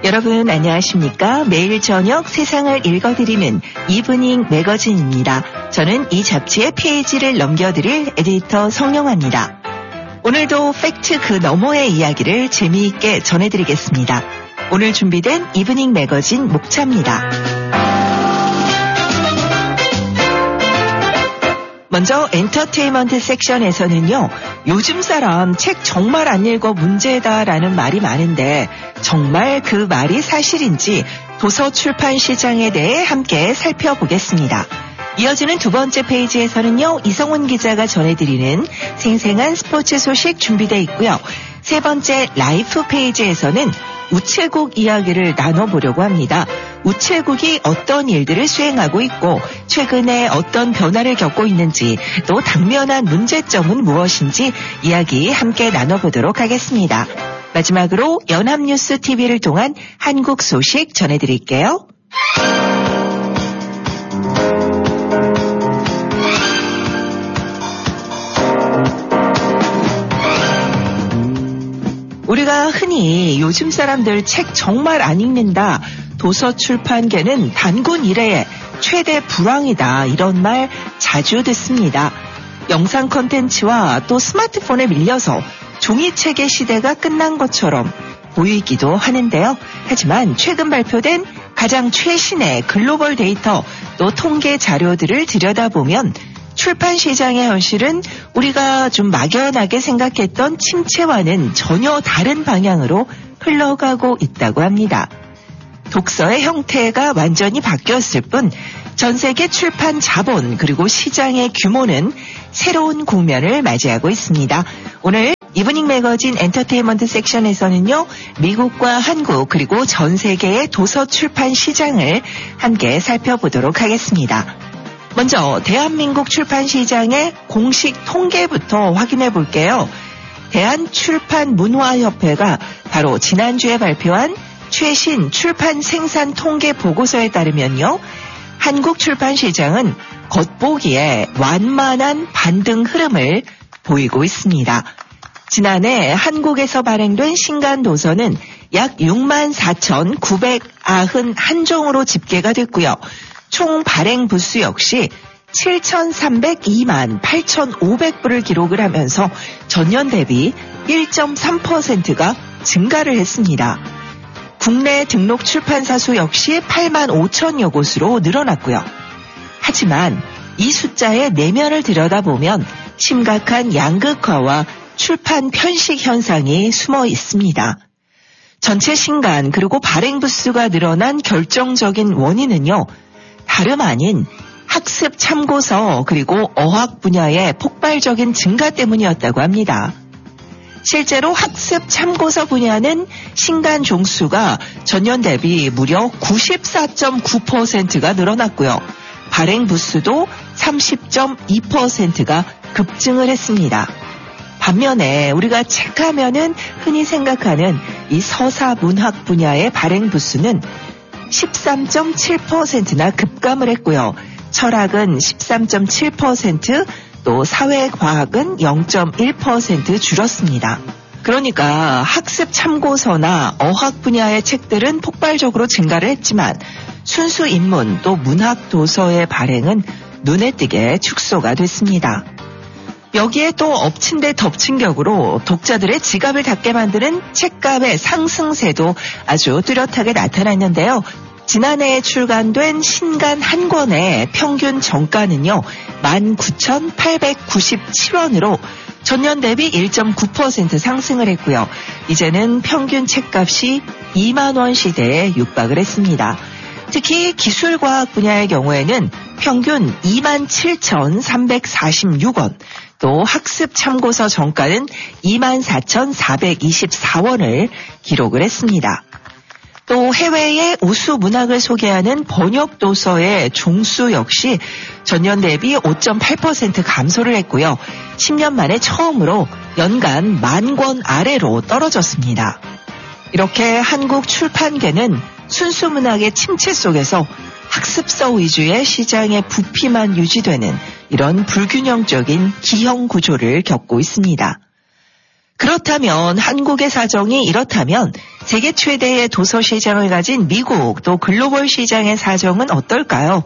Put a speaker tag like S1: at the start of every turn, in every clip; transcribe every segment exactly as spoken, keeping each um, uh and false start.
S1: 여러분 안녕하십니까? 매일 저녁 세상을 읽어드리는 이브닝 매거진입니다. 저는 이 잡지의 페이지를 넘겨드릴 에디터 성영아입니다. 오늘도 팩트 그 너머의 이야기를 재미있게 전해드리겠습니다. 오늘 준비된 이브닝 매거진 목차입니다. 먼저 엔터테인먼트 섹션에서는요. 요즘 사람 책 정말 안 읽어 문제다라는 말이 많은데 정말 그 말이 사실인지 도서 출판 시장에 대해 함께 살펴보겠습니다. 이어지는 두 번째 페이지에서는요. 이성훈 기자가 전해드리는 생생한 스포츠 소식 준비되어 있고요. 세 번째 라이프 페이지에서는 우체국 이야기를 나눠보려고 합니다. 우체국이 어떤 일들을 수행하고 있고 최근에 어떤 변화를 겪고 있는지 또 당면한 문제점은 무엇인지 이야기 함께 나눠보도록 하겠습니다. 마지막으로 연합뉴스 티비를 통한 한국 소식 전해드릴게요. 우리가 흔히 요즘 사람들 책 정말 안 읽는다, 도서 출판계는 단군 이래의 최대 불황이다 이런 말 자주 듣습니다. 영상 콘텐츠와 또 스마트폰에 밀려서 종이책의 시대가 끝난 것처럼 보이기도 하는데요. 하지만 최근 발표된 가장 최신의 글로벌 데이터 또 통계 자료들을 들여다보면 출판 시장의 현실은 우리가 좀 막연하게 생각했던 침체와는 전혀 다른 방향으로 흘러가고 있다고 합니다. 독서의 형태가 완전히 바뀌었을 뿐 전 세계 출판 자본 그리고 시장의 규모는 새로운 국면을 맞이하고 있습니다. 오늘 이브닝 매거진 엔터테인먼트 섹션에서는요. 미국과 한국 그리고 전 세계의 도서 출판 시장을 함께 살펴보도록 하겠습니다. 먼저 대한민국 출판 시장의 공식 통계부터 확인해 볼게요. 대한출판문화협회가 바로 지난주에 발표한 최신 출판 생산 통계 보고서에 따르면요. 한국 출판 시장은 겉보기에 완만한 반등 흐름을 보이고 있습니다. 지난해 한국에서 발행된 신간 도서는 약 육만 사천구백구십일 종으로 집계가 됐고요. 총 발행 부수 역시 칠천삼백이만 팔천오백 부를 기록을 하면서 전년 대비 일 점 삼 퍼센트가 증가를 했습니다. 국내 등록 출판사 수 역시 팔만 오천여 곳으로 늘어났고요. 하지만 이 숫자의 내면을 들여다보면 심각한 양극화와 출판 편식 현상이 숨어 있습니다. 전체 신간 그리고 발행 부수가 늘어난 결정적인 원인은요. 다름 아닌 학습 참고서 그리고 어학 분야의 폭발적인 증가 때문이었다고 합니다. 실제로 학습 참고서 분야는 신간 종수가 전년 대비 무려 구십사 점 구 퍼센트가 늘어났고요. 발행 부수도 삼십 점 이 퍼센트가 급증을 했습니다. 반면에 우리가 책하면은 흔히 생각하는 이 서사 문학 분야의 발행 부수는 십삼 점 칠 퍼센트나 급감을 했고요. 철학은 십삼 점 칠 퍼센트, 또 사회과학은 영 점 일 퍼센트 줄었습니다. 그러니까 학습 참고서나 어학 분야의 책들은 폭발적으로 증가를 했지만 순수 인문 또 문학 도서의 발행은 눈에 띄게 축소가 됐습니다. 여기에 또 엎친 데 덮친 격으로 독자들의 지갑을 닫게 만드는 책값의 상승세도 아주 뚜렷하게 나타났는데요. 지난해에 출간된 신간 한 권의 평균 정가는요. 만 구천팔백구십칠 원으로 전년 대비 일 점 구 퍼센트 상승을 했고요. 이제는 평균 책값이 이만 원 시대에 육박을 했습니다. 특히 기술과학 분야의 경우에는 평균 이만 칠천삼백사십육 원, 또 학습 참고서 정가는 이만 사천사백이십사 원을 기록을 했습니다. 또 해외의 우수 문학을 소개하는 번역 도서의 종수 역시 전년 대비 오 점 팔 퍼센트 감소를 했고요. 십 년 만에 처음으로 연간 만 권 아래로 떨어졌습니다. 이렇게 한국 출판계는 순수 문학의 침체 속에서 학습서 위주의 시장의 부피만 유지되는 이런 불균형적인 기형 구조를 겪고 있습니다. 그렇다면 한국의 사정이 이렇다면 세계 최대의 도서 시장을 가진 미국 또 글로벌 시장의 사정은 어떨까요?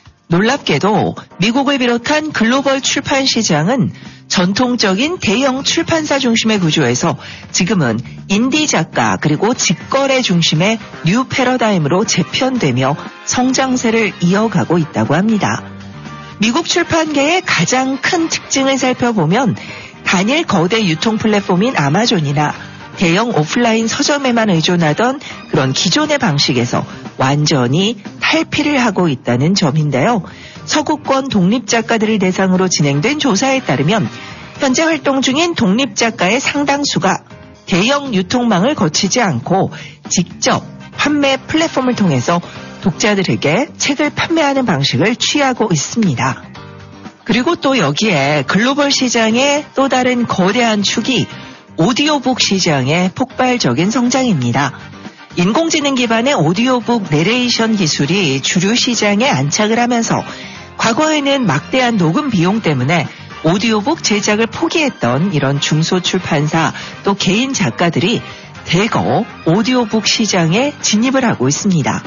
S1: 놀랍게도 미국을 비롯한 글로벌 출판 시장은 전통적인 대형 출판사 중심의 구조에서 지금은 인디 작가 그리고 직거래 중심의 뉴 패러다임으로 재편되며 성장세를 이어가고 있다고 합니다. 미국 출판계의 가장 큰 특징을 살펴보면 단일 거대 유통 플랫폼인 아마존이나 대형 오프라인 서점에만 의존하던 그런 기존의 방식에서 완전히 탈피를 하고 있다는 점인데요. 서구권 독립작가들을 대상으로 진행된 조사에 따르면 현재 활동 중인 독립작가의 상당수가 대형 유통망을 거치지 않고 직접 판매 플랫폼을 통해서 독자들에게 책을 판매하는 방식을 취하고 있습니다. 그리고 또 여기에 글로벌 시장의 또 다른 거대한 축이 오디오북 시장의 폭발적인 성장입니다. 인공지능 기반의 오디오북 내레이션 기술이 주류 시장에 안착을 하면서 과거에는 막대한 녹음 비용 때문에 오디오북 제작을 포기했던 이런 중소출판사 또 개인 작가들이 대거 오디오북 시장에 진입을 하고 있습니다.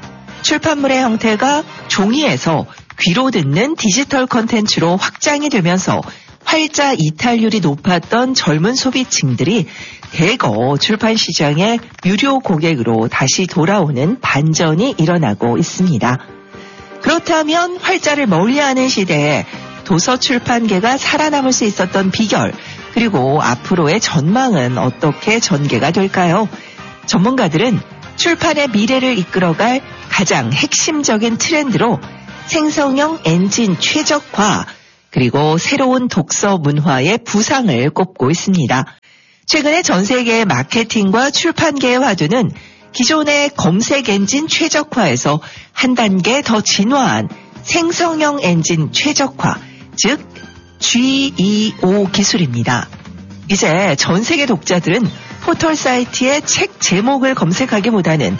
S1: 출판물의 형태가 종이에서 귀로 듣는 디지털 콘텐츠로 확장이 되면서 활자 이탈률이 높았던 젊은 소비층들이 대거 출판 시장의 유료 고객으로 다시 돌아오는 반전이 일어나고 있습니다. 그렇다면 활자를 멀리하는 시대에 도서 출판계가 살아남을 수 있었던 비결 그리고 앞으로의 전망은 어떻게 전개가 될까요? 전문가들은 출판의 미래를 이끌어갈 가장 핵심적인 트렌드로 생성형 엔진 최적화 그리고 새로운 독서 문화의 부상을 꼽고 있습니다. 최근에 전 세계의 마케팅과 출판계의 화두는 기존의 검색 엔진 최적화에서 한 단계 더 진화한 생성형 엔진 최적화, 즉 지이오 기술입니다. 이제 전 세계 독자들은 포털 사이트의 책 제목을 검색하기보다는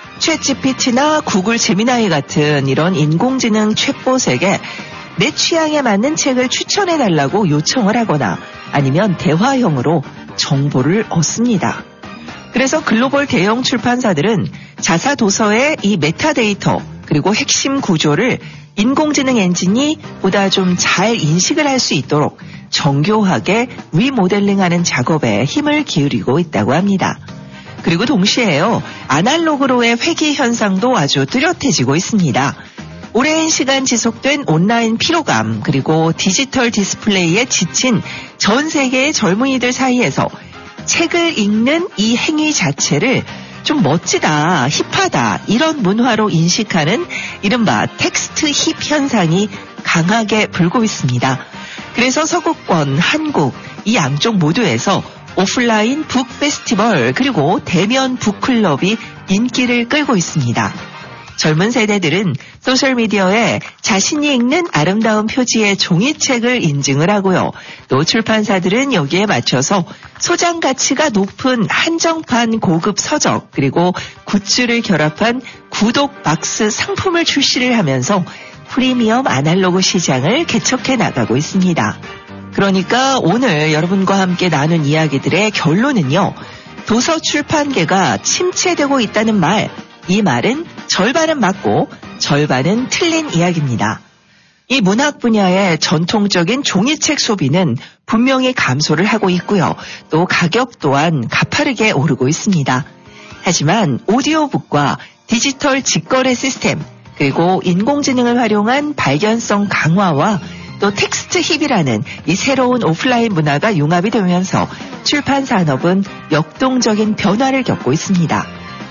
S1: 챗지피티나 구글 제미나이 같은 이런 인공지능 챗봇에게 내 취향에 맞는 책을 추천해달라고 요청을 하거나 아니면 대화형으로 정보를 얻습니다. 그래서 글로벌 대형 출판사들은 자사 도서의 이 메타데이터 그리고 핵심 구조를 인공지능 엔진이 보다 좀 잘 인식을 할 수 있도록 정교하게 리모델링하는 작업에 힘을 기울이고 있다고 합니다. 그리고 동시에요, 아날로그로의 회귀 현상도 아주 뚜렷해지고 있습니다. 오랜 시간 지속된 온라인 피로감 그리고 디지털 디스플레이에 지친 전 세계의 젊은이들 사이에서 책을 읽는 이 행위 자체를 좀 멋지다, 힙하다 이런 문화로 인식하는 이른바 텍스트 힙 현상이 강하게 불고 있습니다. 그래서 서구권, 한국 이 양쪽 모두에서 오프라인 북 페스티벌 그리고 대면 북클럽이 인기를 끌고 있습니다. 젊은 세대들은 소셜미디어에 자신이 읽는 아름다운 표지의 종이책을 인증을 하고요. 또 출판사들은 여기에 맞춰서 소장 가치가 높은 한정판 고급 서적 그리고 굿즈를 결합한 구독 박스 상품을 출시를 하면서 프리미엄 아날로그 시장을 개척해 나가고 있습니다. 그러니까 오늘 여러분과 함께 나눈 이야기들의 결론은요. 도서 출판계가 침체되고 있다는 말, 이 말은 절반은 맞고 절반은 틀린 이야기입니다. 이 문학 분야의 전통적인 종이책 소비는 분명히 감소를 하고 있고요. 또 가격 또한 가파르게 오르고 있습니다. 하지만 오디오북과 디지털 직거래 시스템 그리고 인공지능을 활용한 발견성 강화와 또 텍스트 힙이라는 이 새로운 오프라인 문화가 융합이 되면서 출판 산업은 역동적인 변화를 겪고 있습니다.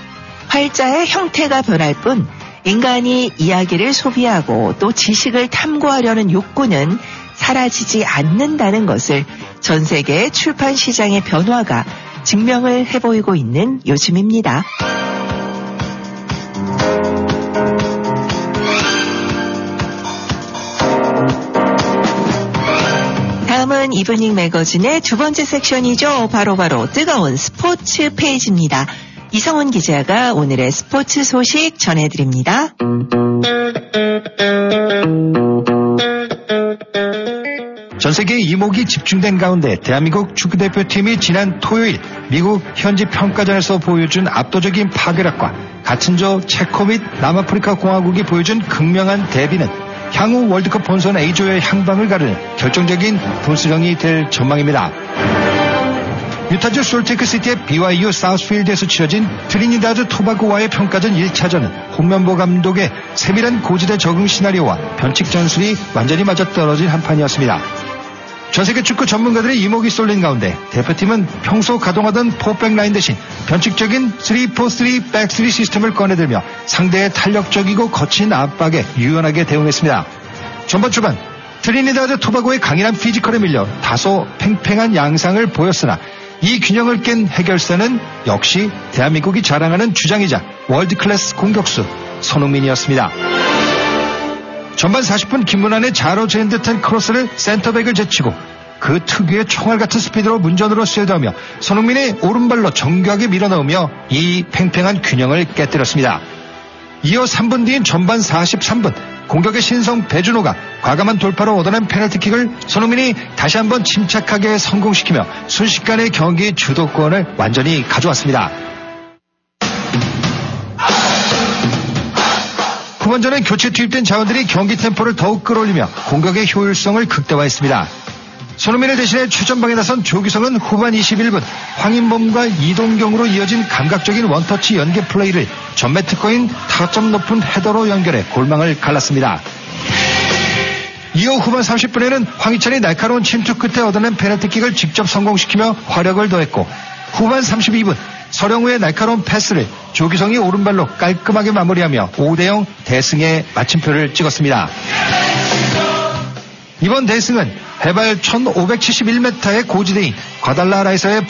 S1: 활자의 형태가 변할 뿐 인간이 이야기를 소비하고 또 지식을 탐구하려는 욕구는 사라지지 않는다는 것을 전 세계의 출판 시장의 변화가 증명을 해보이고 있는 요즘입니다. 다음은 이브닝 매거진의 두 번째 섹션이죠. 바로바로 바로 뜨거운 스포츠 페이지입니다. 이성훈 기자가 오늘의 스포츠 소식 전해드립니다.
S2: 전세계 이목이 집중된 가운데 대한민국 축구대표팀이 지난 토요일 미국 현지 평가전에서 보여준 압도적인 파괴력과 같은 조 체코 및 남아프리카 공화국이 보여준 극명한 대비는 향후 월드컵 본선 A조의 향방을 가르는 결정적인 분수령이 될 전망입니다. 유타주 솔트레이크시티의 비와이유 사우스필드에서 치러진 트리니다드 토바고와의 평가전 일 차전은 홍명보 감독의 세밀한 고지대 적응 시나리오와 변칙 전술이 완전히 맞아떨어진 한판이었습니다. 전세계 축구 전문가들의 이목이 쏠린 가운데 대표팀은 평소 가동하던 포백 라인 대신 변칙적인 쓰리 포 쓰리 백쓰리 시스템을 꺼내들며 상대의 탄력적이고 거친 압박에 유연하게 대응했습니다. 전반 초반 트리니다드 토바고의 강인한 피지컬에 밀려 다소 팽팽한 양상을 보였으나 이 균형을 깬 해결사는 역시 대한민국이 자랑하는 주장이자 월드클래스 공격수 손흥민이었습니다. 전반 사십 분 김문환의 자로 재는 듯한 크로스를 센터백을 제치고 그 특유의 총알 같은 스피드로 문전으로 쇄도하며 손흥민의 오른발로 정교하게 밀어넣으며 이 팽팽한 균형을 깨뜨렸습니다. 이어 삼 분 뒤인 전반 사십삼 분 공격의 신성 배준호가 과감한 돌파로 얻어낸 페널티킥을 손흥민이 다시 한번 침착하게 성공시키며 순식간에 경기 주도권을 완전히 가져왔습니다. 후반전에 교체 투입된 자원들이 경기 템포를 더욱 끌어올리며 공격의 효율성을 극대화했습니다. 손흥민을 대신해 최전방에 나선 조규성은 후반 이십일 분 황인범과 이동경으로 이어진 감각적인 원터치 연계 플레이를 전매 특허인 타점 높은 헤더로 연결해 골망을 갈랐습니다. 이어 후반 삼십 분에는 황희찬이 날카로운 침투 끝에 얻어낸 페널티킥을 직접 성공시키며 화력을 더했고 후반 삼십이 분 서령우의 날카로운 패스를 조규성이 오른발로 깔끔하게 마무리하며 오 대 영 대승의 마침표를 찍었습니다. 이번 대승은 해발 천오백칠십일 미터의 고지대인 과달라라에서의